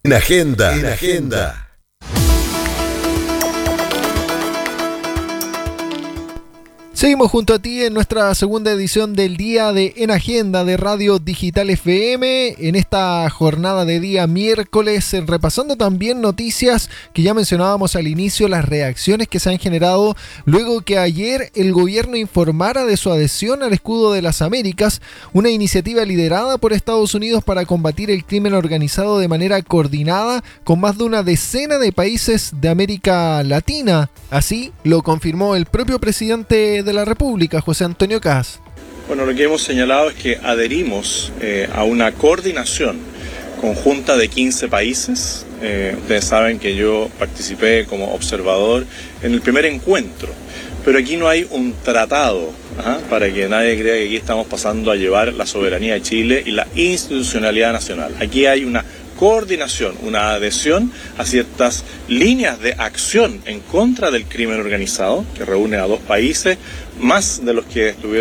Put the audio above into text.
En Agenda. Seguimos junto a ti en nuestra segunda edición del día de En Agenda de Radio Digital FM, en esta jornada de día miércoles, repasando también noticias que ya mencionábamos al inicio, las reacciones que se han generado luego que ayer el gobierno informara de su adhesión al Escudo de las Américas, una iniciativa liderada por Estados Unidos para combatir el crimen organizado de manera coordinada con más de una decena de países de América Latina. Así lo confirmó el propio presidente de la República, José Antonio Kast. Bueno, lo que hemos señalado es que adherimos a una coordinación conjunta de 15 países. Ustedes saben que yo participé como observador en el primer encuentro, pero aquí no hay un tratado, para que nadie crea que aquí estamos pasando a llevar la soberanía de Chile y la institucionalidad nacional. Aquí hay una coordinación, una adhesión a ciertas líneas de acción en contra del crimen organizado, que reúne a 2 países, más de los que estuvieron